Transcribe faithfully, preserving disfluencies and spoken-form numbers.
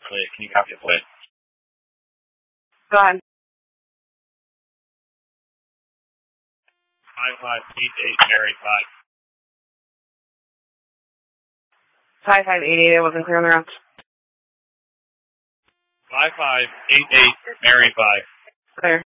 Plate. Can you copy the plate? Go ahead. Five five eight eight Mary five. Five five eight eight. I wasn't clear on the route. Five five eight eight Mary five. Clear.